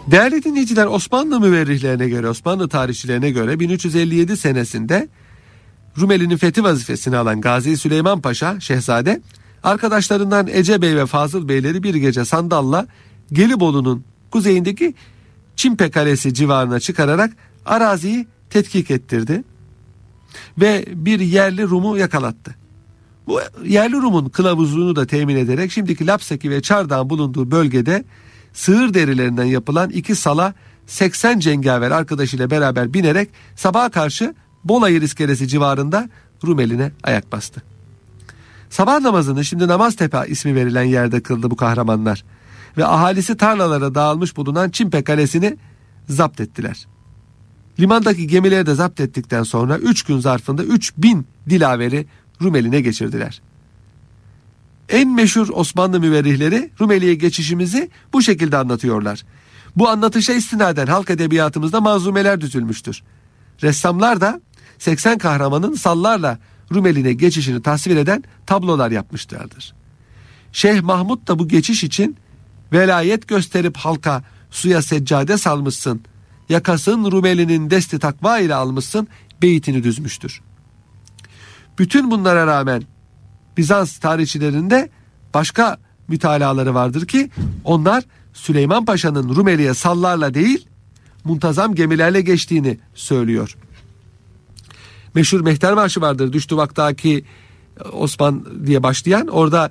Değerli dinleyiciler, Osmanlı müverrihlerine göre, Osmanlı tarihçilerine göre 1357 senesinde Rumeli'nin fethi vazifesini alan Gazi Süleyman Paşa Şehzade, arkadaşlarından Ece Bey ve Fazıl Beyleri bir gece sandalla Gelibolu'nun kuzeyindeki Çimpe Kalesi civarına çıkararak araziyi tetkik ettirdi ve bir yerli Rum'u yakalattı. Bu yerli Rum'un kılavuzluğunu da temin ederek şimdiki Lapseki ve Çardağ'ın bulunduğu bölgede sığır derilerinden yapılan 2 sala 80 cengaver arkadaşıyla beraber binerek sabaha karşı Bolayır iskelesi civarında Rumeli'ne ayak bastı. Sabah namazını şimdi Namaztepe ismi verilen yerde kıldı bu kahramanlar ve ahalisi tarlalara dağılmış bulunan Çimpe Kalesi'ni zapt ettiler. Limandaki gemileri de zapt ettikten sonra 3 gün zarfında 3000 dilaveri Rumeli'ne geçirdiler. En meşhur Osmanlı müverrihleri Rumeli'ye geçişimizi bu şekilde anlatıyorlar. Bu anlatışa istinaden halk edebiyatımızda manzumeler düzülmüştür. Ressamlar da 80 kahramanın sallarla Rumeli'ne geçişini tasvir eden tablolar yapmışlardır. Şeyh Mahmud da bu geçiş için velayet gösterip halka suya seccade salmışsın, yakasın Rumeli'nin desti takva ile almışsın beytini düzmüştür. Bütün bunlara rağmen Bizans tarihçilerinde başka mütalaları vardır ki onlar Süleyman Paşa'nın Rumeli'ye sallarla değil muntazam gemilerle geçtiğini söylüyor. Meşhur Mehter Marşı vardır, Düştü Vak'taki Osman diye başlayan, orada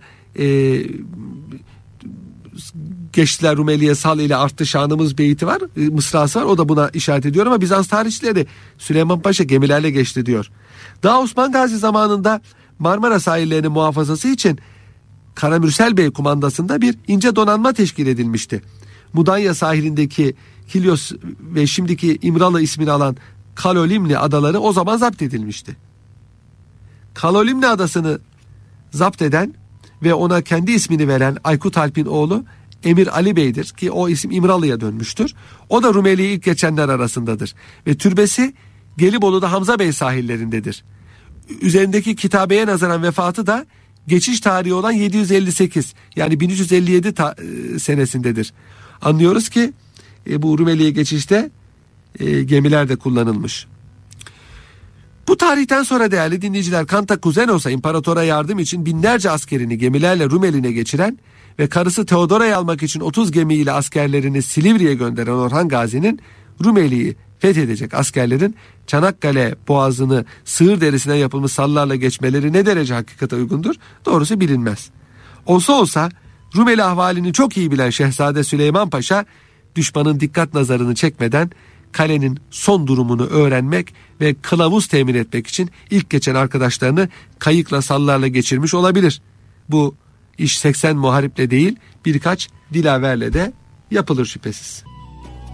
geçtiler Rumeli'ye sal ile arttı şanımız beyti var, mısrası var, o da buna işaret ediyor ama Bizans tarihçileri Süleyman Paşa gemilerle geçti diyor. Daha Osman Gazi zamanında Marmara sahillerinin muhafazası için Karamürsel Bey kumandasında bir ince donanma teşkil edilmişti. Mudanya sahilindeki Kilyos ve şimdiki İmralı ismini alan Kalolimni adaları o zaman zapt edilmişti. Kalolimni adasını zapt eden ve ona kendi ismini veren Aykut Alp'in oğlu Emir Ali Bey'dir ki o isim İmralı'ya dönmüştür. O da Rumeli'ye ilk geçenler arasındadır ve türbesi Gelibolu'da Hamza Bey sahillerindedir. Üzerindeki kitabeye nazaran vefatı da geçiş tarihi olan 758 yani 1357 senesindedir. Anlıyoruz ki bu Rumeli'ye geçişte gemiler de kullanılmış. Bu tarihten sonra değerli dinleyiciler, Kantakuzenos'a imparatora yardım için binlerce askerini gemilerle Rumeli'ne geçiren ve karısı Teodora'yı almak için 30 gemiyle askerlerini Silivri'ye gönderen Orhan Gazi'nin Rumeli'yi fethedecek askerlerin Çanakkale Boğazı'nı sığır derisinden yapılmış sallarla geçmeleri ne derece hakikate uygundur? Doğrusu bilinmez. Olsa olsa Rumeli ahvalini çok iyi bilen Şehzade Süleyman Paşa düşmanın dikkat nazarını çekmeden kalenin son durumunu öğrenmek ve kılavuz temin etmek için ilk geçen arkadaşlarını kayıkla sallarla geçirmiş olabilir. Bu iş 80 muhariple değil birkaç dilaverle de yapılır şüphesiz.